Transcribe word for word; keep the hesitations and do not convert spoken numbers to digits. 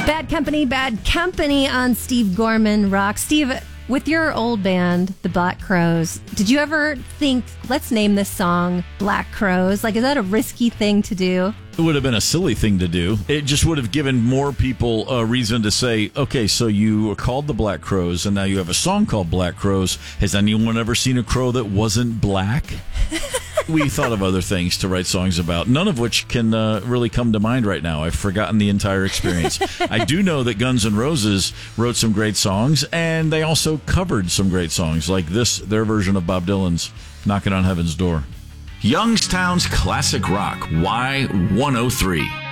Bad Company, Bad Company on Steve Gorman Rock. Steve, with your old band, the Black Crowes, did you ever think, let's name this song Black Crowes? Like, is that a risky thing to do? It would have been a silly thing to do. It just would have given more people a reason to say, okay, so you were called the Black Crowes, and now you have a song called Black Crowes. Has anyone ever seen a crow that wasn't black? We thought of other things to write songs about, none of which can uh, really come to mind right now. I've forgotten the entire experience. I do know that Guns N' Roses wrote some great songs, and they also covered some great songs, like this, their version of Bob Dylan's Knocking on Heaven's Door. Youngstown's Classic Rock, Y one oh three.